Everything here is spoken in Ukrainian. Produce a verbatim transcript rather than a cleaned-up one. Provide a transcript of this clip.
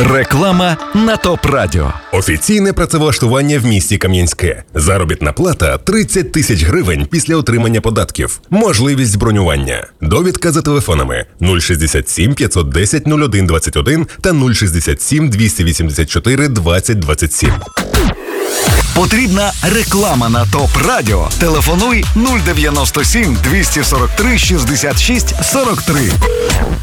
Реклама на ТОП Радіо. Офіційне працевлаштування в місті Кам'янське. Заробітна плата тридцять тисяч гривень після отримання податків. Можливість бронювання. Довідка за телефонами нуль шістдесят сім п'ятсот десять нуль один двадцять один та нуль шістдесят сім двісті вісімдесят чотири двадцять двадцять сім. Потрібна реклама на ТОП Радіо. Телефонуй нуль дев'яносто сім двісті сорок три шістдесят шість сорок три.